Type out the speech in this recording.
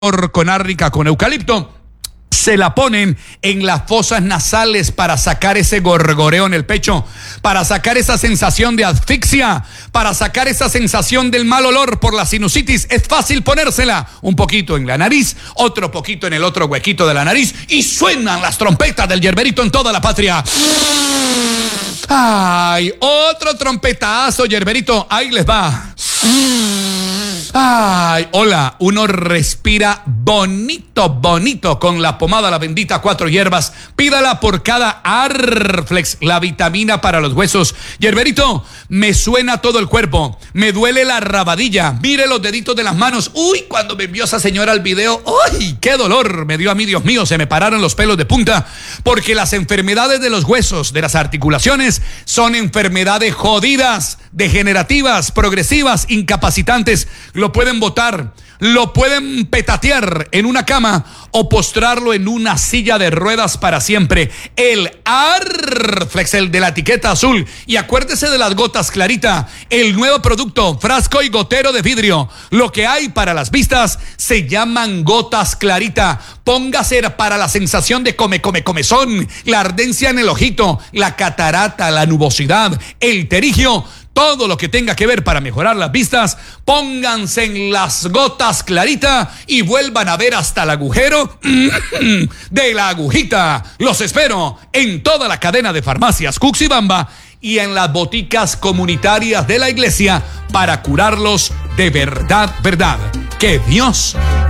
con árnica, con eucalipto. Se la ponen en las fosas nasales para sacar ese gorgoreo en el pecho, para sacar esa sensación de asfixia, para sacar esa sensación del mal olor por la sinusitis. Es fácil ponérsela un poquito en la nariz, otro poquito en el otro huequito de la nariz y suenan las trompetas del yerberito en toda la patria. ¡Ay! Otro trompetazo, yerberito. Ahí les va. ¡Ay! Hola, uno respira bonito, bonito con la pomada La Bendita 4 hierbas. Pídala por cada Arflex, la vitamina para los huesos. Yerberito, me suena todo el cuerpo, me duele la rabadilla. Mire los deditos de las manos. Uy, cuando me envió esa señora el video, ¡ay! ¡Qué dolor me dio a mí, Dios mío! Se me pararon los pelos de punta, porque las enfermedades de los huesos, de las articulaciones, son enfermedades jodidas, degenerativas, progresivas, incapacitantes. Lo pueden botar, lo pueden petatear en una cama o postrarlo en una silla de ruedas para siempre. El Arflex, el de la etiqueta azul. Y acuérdese de las gotas Clarita, el nuevo producto, frasco y gotero de vidrio. Lo que hay para las vistas se llaman gotas Clarita. Póngase para la sensación de comezón, la ardencia en el ojito, la catarata, la nubosidad, el terigio. Todo lo que tenga que ver para mejorar las vistas, pónganse en las gotas Clarita y vuelvan a ver hasta el agujero de la agujita. Los espero en toda la cadena de farmacias Cuxibamba y en las boticas comunitarias de la iglesia para curarlos de verdad, verdad. Que Dios